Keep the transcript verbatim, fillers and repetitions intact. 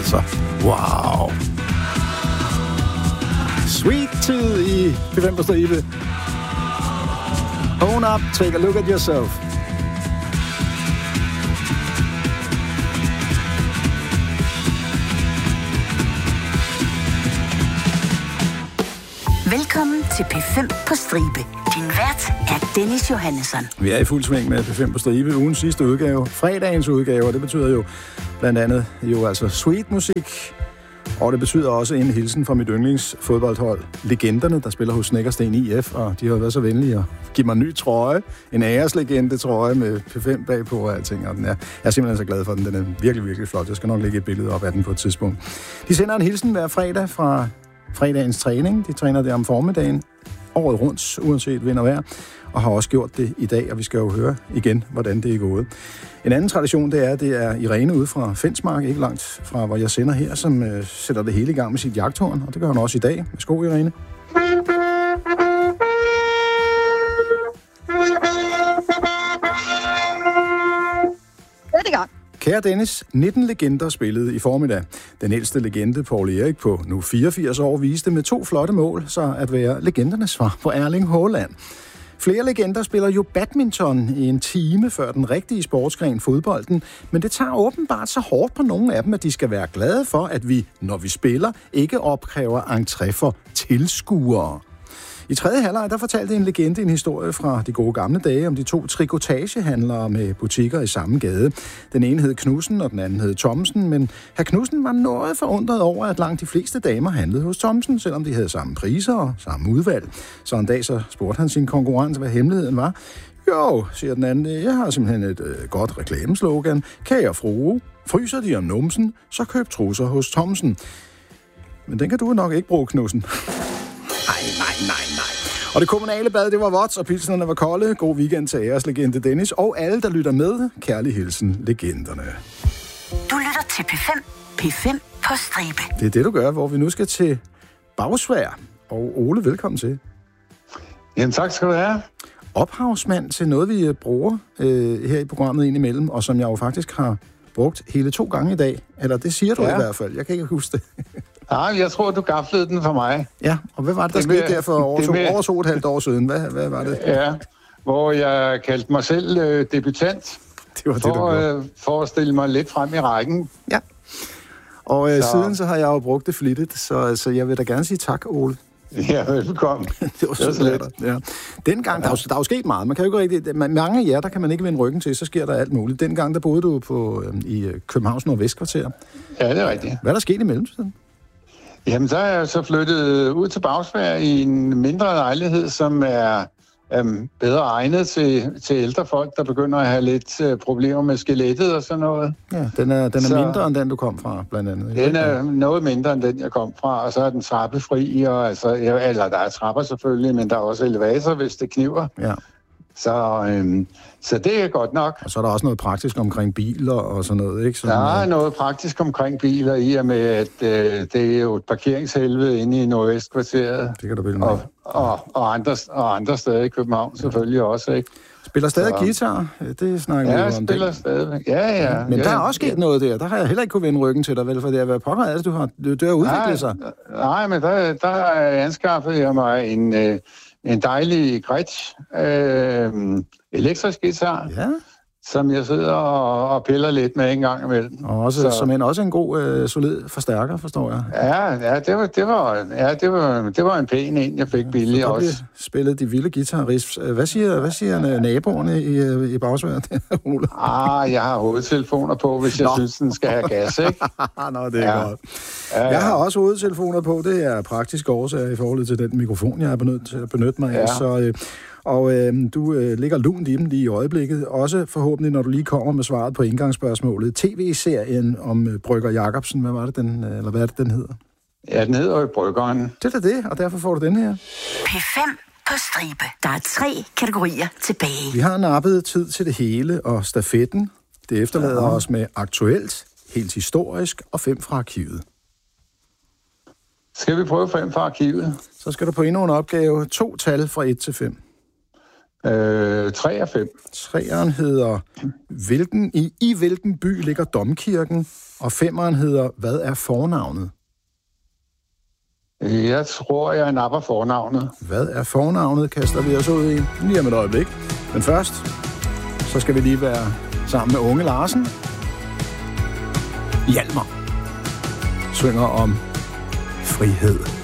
altså. Wow. Sweet tid i P fem på stribe. Own up, take a look at yourself. Velkommen til P fem på stribe. Din vært er Dennis Johannesson. Vi er i fuld sving med P fem på stribe. Ugens sidste udgave. Fredagens udgave, og det betyder jo blandt andet jo altså sweet musik. Og det betyder også en hilsen fra mit yndlingsfodboldhold, Legenderne, der spiller hos Snekkersten I F, og de har været så venlige at give mig en ny trøje. En æreslegende-trøje med P fem bagpå og alting, og den er, jeg er simpelthen så glad for den. Den er virkelig, virkelig flot. Jeg skal nok lægge et billede op af den på et tidspunkt. De sender en hilsen hver fredag fra fredagens træning. De træner det om formiddagen, året rundt, uanset vind og vejr, og har også gjort det i dag, og vi skal jo høre igen, hvordan det er gået. En anden tradition, det er, det er Irene ude fra Fensmark, ikke langt fra, hvor jeg sender her, som øh, sætter det hele i gang med sit jagthorn, og det gør hun også i dag. Værsgo, Irene. Det er det gang. Kære Dennis, nitten legender spillede i formiddag. Den ældste legende, Poul Erik, på nu fireogfirs år, viste med to flotte mål så at være legendernes svar på Erling Haaland. Flere legender spiller jo badminton i en time før den rigtige sportsgren fodbolden, men det tager åbenbart så hårdt på nogle af dem, at de skal være glade for, at vi, når vi spiller, ikke opkræver entré for tilskuere. I tredje halvleg, der fortalte en legende en historie fra de gode gamle dage om de to trikotagehandlere med butikker i samme gade. Den ene hed Knudsen, og den anden hed Thomsen, men hr. Knudsen var noget forundret over, at langt de fleste damer handlede hos Thomsen, selvom de havde samme priser og samme udvalg. Så en dag så spurgte han sin konkurrent, hvad hemmeligheden var. Jo, siger den anden, jeg har simpelthen et øh, godt reklameslogan. Kære frue, fryser de om numsen, så køb trusser hos Thomsen. Men den kan du nok ikke bruge, Knudsen. Nej, nej, nej, nej. Og det kommunale bad, det var vådt, og pilsnerne var kolde. God weekend til æres legende Dennis, og alle, der lytter med. Kærlig hilsen, legenderne. Du lytter til P fem. P fem på stribe. Det er det, du gør, hvor vi nu skal til Bagsværd. Og Ole, velkommen til. Jamen, tak skal du have. Ophavsmand til noget, vi bruger øh, her i programmet indimellem, og som jeg jo faktisk har brugt hele to gange i dag. Eller det siger du ja. I hvert fald. Jeg kan ikke huske det. Nej, jeg tror, du gaflede den for mig. Ja, og hvad var det, der det skete med, der for over to, med, over to og et halvt år siden? Hvad, hvad var det? Ja, hvor jeg kaldte mig selv øh, debutant. Det var det, for, du øh, for at stille mig lidt frem i rækken. Ja. Og øh, så. siden så har jeg jo brugt det flittigt, så, så jeg vil da gerne sige tak, Ole. Ja, velkommen. Det var så let. Ja. Dengang, ja. der, er jo, der er jo sket meget. Man kan jo ikke rigtig, mange af jer, der kan man ikke vende ryggen til, så sker der alt muligt. Dengang, der boede du på, øh, i Københavns Nordvestkvarter. Ja, det er rigtigt. Hvad er der sket i mellemtiden? Jamen, så er jeg så flyttet ud til Bagsværd i en mindre lejlighed, som er um, bedre egnet til, til ældre folk, der begynder at have lidt uh, problemer med skelettet og sådan noget. Ja, den er, den er så, mindre end den, du kom fra, blandt andet. Den er noget mindre end den, jeg kom fra, og så er den trappefri, og altså, eller der er trapper selvfølgelig, men der er også elevator, hvis det kniver. Ja. Så, øhm, så det er godt nok. Og så er der også noget praktisk omkring biler og sådan noget, ikke? Sådan, der er noget praktisk omkring biler i og med, at øh, det er jo et parkeringshelvede inde i Nordvestkvarteret. Det kan du vel med. Og, og, og, andre, og andre steder i København selvfølgelig ja. Også, ikke? Spiller stadig så. Guitar? Det snakker ja, vi om. Ja, spiller stadig. Ja, ja. Men ja, der er også sket ja. Noget der. Der har jeg heller ikke kunne vende ryggen til dig, vel? For det har været pokker, altså, du har, du, du har udviklet nej, sig. Nej, men der, der anskaffede jeg mig en... Øh, En dejlig Gretsch øh, elektrisk guitar, ja. Som jeg sidder og, og piller lidt med en gang imellem. Og også, som en, også en god, øh, solid forstærker, forstår jeg. Ja, ja, det var, det var, ja det, var, det var en pæn en, jeg fik ja, billig også. Så spillede de vilde guitarriffs. Hvad siger, hvad siger naboerne i, i Bagsværd? ah, jeg har hovedtelefoner på, hvis jeg Nå. synes, den skal have gas, ikke? Nå, det er ja. Godt. Ja, ja. Jeg har også hovedtelefoner på. Det er praktisk årsager i forhold til den mikrofon, jeg er benyttet til at benytte mig af. Ja. Så... Øh, Og øh, du øh, ligger lunt i dem lige i øjeblikket. Også forhåbentlig, når du lige kommer med svaret på indgangsspørgsmålet. T V-serien om øh, Brygger Jacobsen, hvad var det den, øh, eller hvad er det, den hedder? Ja, den hedder jo Bryggeren. Det er det, og derfor får du den her. P fem på stribe. Der er tre kategorier tilbage. Vi har nappet tid til det hele og stafetten. Det efterlader ja. Os med aktuelt, helt historisk og fem fra arkivet. Skal vi prøve fem fra arkivet? Så skal du på endnu en opgave. To tal fra et til fem. Øh, tre af fem. Treeren hedder, hvilken, i, i hvilken by ligger Domkirken? Og femeren hedder, hvad er fornavnet? Jeg tror, jeg napper fornavnet. Hvad er fornavnet, kaster vi os ud i lige om et øjeblik. Men først, så skal vi lige være sammen med Unge Larsen. Hjalmar synger om frihed.